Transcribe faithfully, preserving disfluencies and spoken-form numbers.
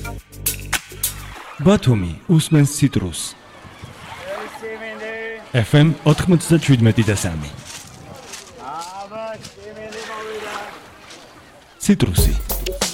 ბათუმი უსმენს ციტრუსს. ეფ ემ ოთხმოცდაშვიდმეტი და სამი. ციტრუსი